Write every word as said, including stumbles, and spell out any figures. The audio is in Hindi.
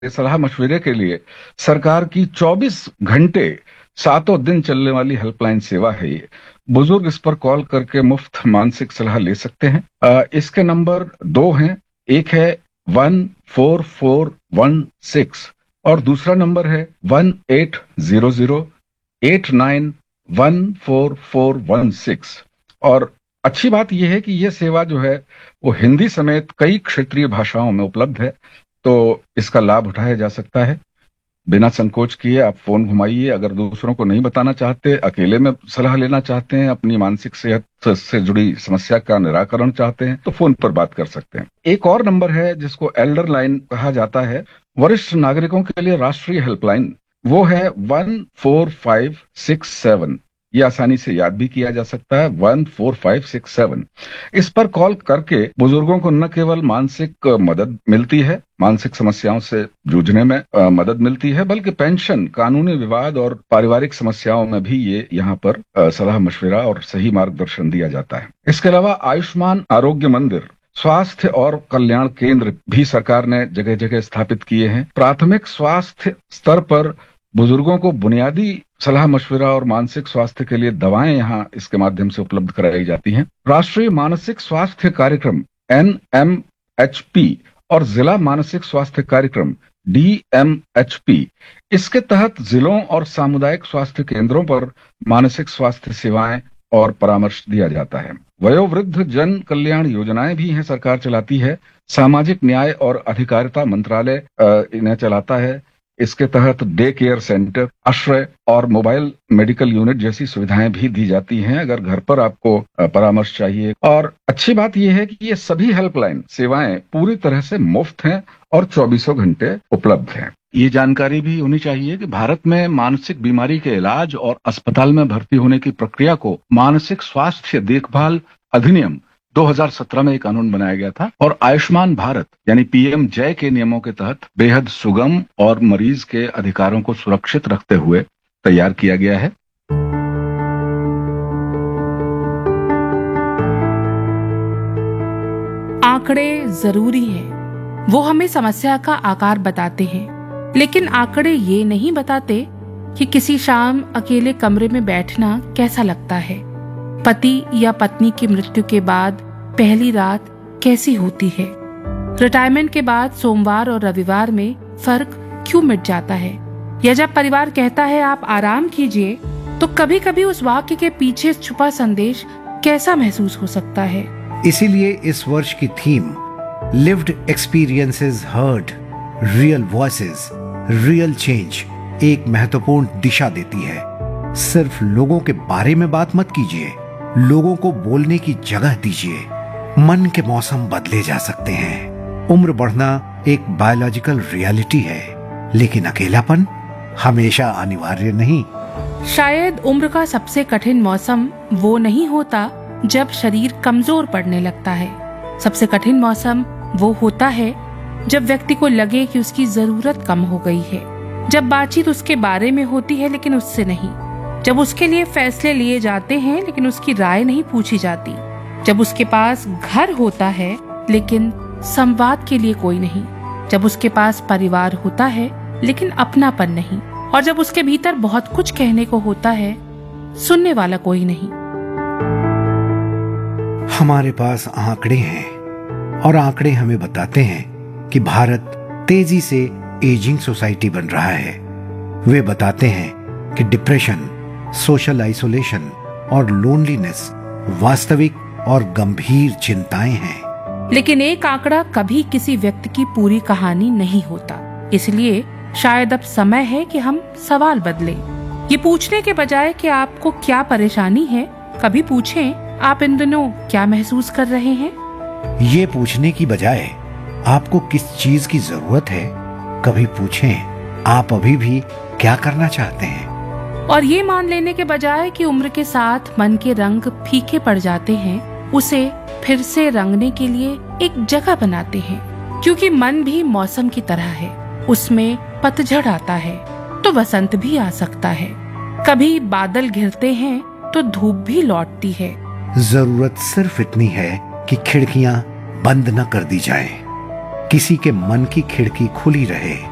सलाह मशविरे के लिए सरकार की चौबीस घंटे सातों दिन चलने वाली हेल्पलाइन सेवा है ये। बुजुर्ग इस पर कॉल करके मुफ्त मानसिक सलाह ले सकते हैं। अ, इसके नंबर दो हैं, एक है one four four one six और दूसरा नंबर है one eight zero zero eight nine one four four one six. और अच्छी बात यह है कि यह सेवा जो है वो हिंदी समेत कई क्षेत्रीय भाषाओं में उपलब्ध है, तो इसका लाभ उठाया जा सकता है। बिना संकोच किए आप फोन घुमाइए। अगर दूसरों को नहीं बताना चाहते, अकेले में सलाह लेना चाहते हैं, अपनी मानसिक सेहत से जुड़ी समस्या का निराकरण चाहते हैं, तो फोन पर बात कर सकते हैं। एक और नंबर है जिसको एल्डर लाइन कहा जाता है, वरिष्ठ नागरिकों के लिए राष्ट्रीय हेल्पलाइन, वो है one four five six seven. ये आसानी से याद भी किया जा सकता है, one four five six seven. इस पर कॉल करके बुजुर्गों को न केवल मानसिक मदद मिलती है, मानसिक समस्याओं से जूझने में आ, मदद मिलती है, बल्कि पेंशन, कानूनी विवाद और पारिवारिक समस्याओं में भी ये यहाँ पर आ, सलाह मशविरा और सही मार्गदर्शन दिया जाता है। इसके अलावा आयुष्मान आरोग्य मंदिर, स्वास्थ्य और कल्याण केंद्र भी सरकार ने जगह जगह स्थापित किए हैं। प्राथमिक स्वास्थ्य स्तर पर बुजुर्गों को बुनियादी सलाह मशविरा और मानसिक स्वास्थ्य के लिए दवाएं यहाँ इसके माध्यम से उपलब्ध कराई जाती हैं। राष्ट्रीय मानसिक स्वास्थ्य कार्यक्रम एन एम एच पी और जिला मानसिक स्वास्थ्य कार्यक्रम डी एम एच पी, इसके तहत जिलों और सामुदायिक स्वास्थ्य केंद्रों पर मानसिक स्वास्थ्य सेवाएं और परामर्श दिया जाता है। वयोवृद्ध जन कल्याण योजनाएं भी हैं, सरकार चलाती है। सामाजिक न्याय और अधिकारिता मंत्रालय इन्हें चलाता है। इसके तहत डे केयर सेंटर, आश्रय और मोबाइल मेडिकल यूनिट जैसी सुविधाएं भी दी जाती हैं अगर घर पर आपको परामर्श चाहिए। और अच्छी बात यह है कि ये सभी हेल्पलाइन सेवाएं पूरी तरह से मुफ्त हैं और चौबीसों घंटे उपलब्ध हैं। ये जानकारी भी होनी चाहिए कि भारत में मानसिक बीमारी के इलाज और अस्पताल में भर्ती होने की प्रक्रिया को मानसिक स्वास्थ्य देखभाल अधिनियम दो हज़ार सत्रह में एक कानून बनाया गया था और आयुष्मान भारत यानी पी एम जय के नियमों के तहत बेहद सुगम और मरीज के अधिकारों को सुरक्षित रखते हुए तैयार किया गया है। आंकड़े जरूरी हैं। वो हमें समस्या का आकार बताते हैं, लेकिन आंकड़े ये नहीं बताते कि किसी शाम अकेले कमरे में बैठना कैसा लगता है, पति या पत्नी की मृत्यु के बाद पहली रात कैसी होती है, रिटायरमेंट के बाद सोमवार और रविवार में फर्क क्यों मिट जाता है, या जब परिवार कहता है आप आराम कीजिए तो कभी कभी उस वाक्य के पीछे छुपा संदेश कैसा महसूस हो सकता है। इसीलिए इस वर्ष की theme lived experiences heard, real voices, real change एक महत्वपूर्ण दिशा देती है। सिर्फ लोगों के बारे में बात मत कीजिए, लोगों को बोलने की जगह दीजिए। मन के मौसम बदले जा सकते हैं। उम्र बढ़ना एक बायोलॉजिकल रियलिटी है, लेकिन अकेलापन हमेशा अनिवार्य नहीं। शायद उम्र का सबसे कठिन मौसम वो नहीं होता जब शरीर कमजोर पड़ने लगता है। सबसे कठिन मौसम वो होता है जब व्यक्ति को लगे कि उसकी जरूरत कम हो गई है, जब बातचीत उसके बारे में होती है लेकिन उससे नहीं, जब उसके लिए फैसले लिए जाते हैं लेकिन उसकी राय नहीं पूछी जाती, जब उसके पास घर होता है लेकिन संवाद के लिए कोई नहीं, जब उसके पास परिवार होता है लेकिन अपनापन नहीं, और जब उसके भीतर बहुत कुछ कहने को होता है, सुनने वाला कोई नहीं। हमारे पास आंकड़े हैं और आंकड़े हमें बताते हैं कि भारत तेजी से एजिंग सोसाइटी बन रहा है। वे बताते हैं कि डिप्रेशन, सोशल आइसोलेशन और लोनलीनेस वास्तविक और गंभीर चिंताएं हैं। लेकिन एक आंकड़ा कभी किसी व्यक्ति की पूरी कहानी नहीं होता। इसलिए शायद अब समय है कि हम सवाल बदलें। ये पूछने के बजाय कि आपको क्या परेशानी है, कभी पूछें आप इन दिनों क्या महसूस कर रहे हैं। ये पूछने की बजाय आपको किस चीज की जरूरत है, कभी पूछें आप अभी भी क्या करना चाहते हैं। और ये मान लेने के बजाय कि उम्र के साथ मन के रंग फीके पड़ जाते हैं, उसे फिर से रंगने के लिए एक जगह बनाते हैं। क्योंकि मन भी मौसम की तरह है, उसमें पतझड़ आता है तो बसंत भी आ सकता है। कभी बादल घिरते हैं तो धूप भी लौटती है। जरूरत सिर्फ इतनी है कि खिड़कियां बंद न कर दी जाएं। किसी के मन की खिड़की खुली रहे।